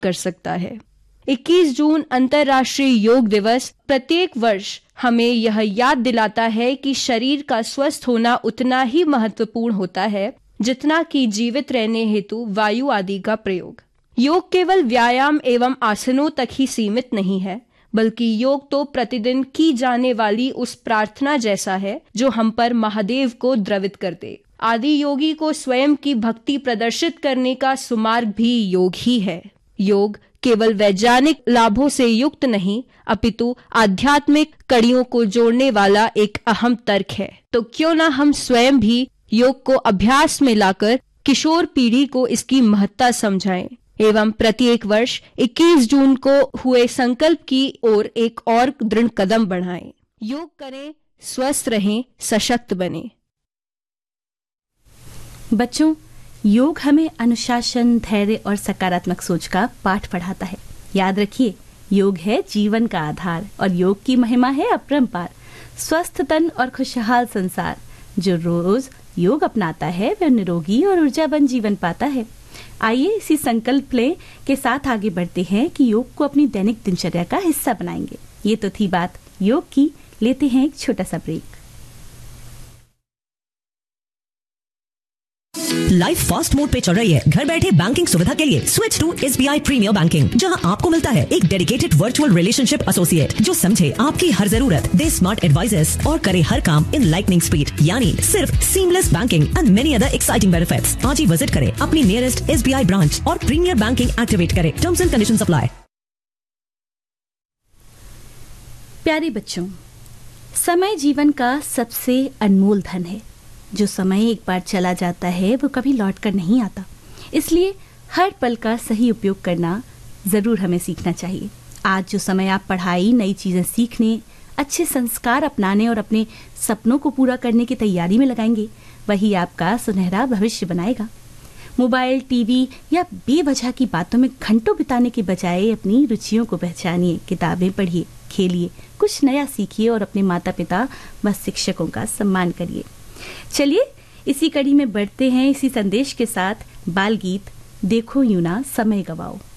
कर सकता है। 21 जून अंतर्राष्ट्रीय योग दिवस प्रत्येक वर्ष हमें यह याद दिलाता है कि शरीर का स्वस्थ होना उतना ही महत्वपूर्ण होता है जितना कि जीवित रहने हेतु वायु आदि का प्रयोग। योग केवल व्यायाम एवं आसनों तक ही सीमित नहीं है, बल्कि योग तो प्रतिदिन की जाने वाली उस प्रार्थना जैसा है जो हम पर महादेव को द्रवित कर दे। आदि योगी को स्वयं की भक्ति प्रदर्शित करने का सुमार्ग भी योग ही है। योग केवल वैज्ञानिक लाभों से युक्त नहीं, अपितु आध्यात्मिक कड़ियों को जोड़ने वाला एक अहम तर्क है। तो क्यों ना हम स्वयं भी योग को अभ्यास में लाकर किशोर पीढ़ी को इसकी महत्ता समझाएं एवं प्रत्येक वर्ष 21 जून को हुए संकल्प की ओर एक और दृढ़ कदम बढ़ाएं। योग करें, स्वस्थ रहें, सशक्त बने। बच्चों, योग हमें अनुशासन, धैर्य और सकारात्मक सोच का पाठ पढ़ाता है। याद रखिए, योग है जीवन का आधार और योग की महिमा है अपरंपार। स्वस्थ तन और खुशहाल संसार। जो रोज योग अपनाता है वह निरोगी और ऊर्जावान जीवन पाता है। आइए इसी संकल्प ले के साथ आगे बढ़ते हैं कि योग को अपनी दैनिक दिनचर्या का हिस्सा बनाएंगे। ये तो थी बात योग की। लेते हैं एक छोटा सा ब्रेक। लाइफ फास्ट मोड पे चल रही है। घर बैठे बैंकिंग सुविधा के लिए switch to SBI premiere banking, जहां आपको मिलता है एक डेडिकेटेड वर्चुअल रिलेशनशिप एसोसिएट जो समझे आपकी हर जरूरत, दे स्मार्ट एडवाइजेस और करे हर काम इन लाइटनिंग स्पीड, यानी सिर्फ seamless banking and many other exciting benefits. आज ही विजिट करें अपनी नियरेस्ट SBI ब्रांच और प्रीमियर बैंकिंग एक्टिवेट करें। Terms and conditions apply. प्यारे बच्चों, समय जीवन का सबसे अनमोल धन है। जो समय एक बार चला जाता है वो कभी लौट कर नहीं आता। इसलिए हर पल का सही उपयोग करना ज़रूर हमें सीखना चाहिए। आज जो समय आप पढ़ाई, नई चीज़ें सीखने, अच्छे संस्कार अपनाने और अपने सपनों को पूरा करने की तैयारी में लगाएंगे, वही आपका सुनहरा भविष्य बनाएगा। मोबाइल, टीवी या बेवजह की बातों में घंटों बिताने के बजाय अपनी रुचियों को पहचानिए, किताबें पढ़िए, खेलिए, कुछ नया सीखिए और अपने माता पिता व शिक्षकों का सम्मान करिए। चलिए इसी कड़ी में बढ़ते हैं इसी संदेश के साथ। बाल गीत देखो यूं ना समय गवाओ।